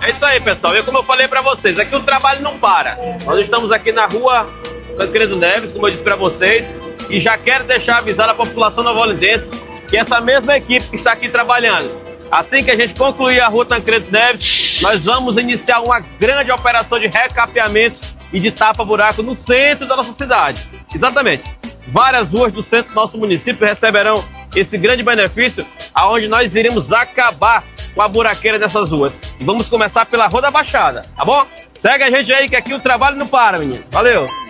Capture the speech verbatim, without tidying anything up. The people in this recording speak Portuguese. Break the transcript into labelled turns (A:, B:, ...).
A: É isso aí, pessoal. E como eu falei pra vocês, aqui o trabalho não para. Nós estamos aqui na rua Tancredo Neves, como eu disse pra vocês, e já quero deixar avisado a população novolindense que essa mesma equipe que está aqui trabalhando, assim que a gente concluir a rua Tancredo Neves, nós vamos iniciar uma grande operação de recapeamento e de tapa-buraco no centro da nossa cidade. Exatamente. Várias ruas do centro do nosso município receberão esse grande benefício, aonde nós iremos acabar com a buraqueira dessas ruas. E vamos começar pela Rua da Baixada, tá bom? Segue a gente aí que aqui o trabalho não para, menino. Valeu!